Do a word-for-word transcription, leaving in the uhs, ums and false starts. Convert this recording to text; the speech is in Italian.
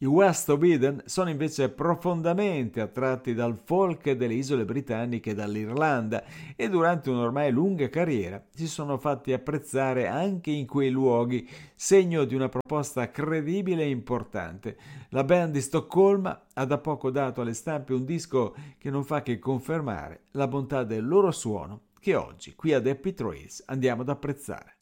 I West of Eden sono invece profondamente attratti dal folk delle isole britanniche e dall'Irlanda e durante un'ormai lunga carriera si sono fatti apprezzare anche in quei luoghi, segno di una proposta credibile e importante. La band di Stoccolma ha da poco dato alle stampe un disco che non fa che confermare la bontà del loro suono che oggi qui ad Happy Trails andiamo ad apprezzare.